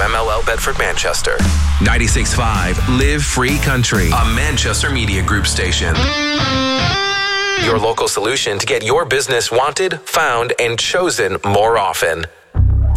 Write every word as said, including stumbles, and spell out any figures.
M L L Bedford Manchester. ninety-six point five Live Free Country, A Manchester Media Group station. Your local solution to get your business wanted, found, and chosen more often.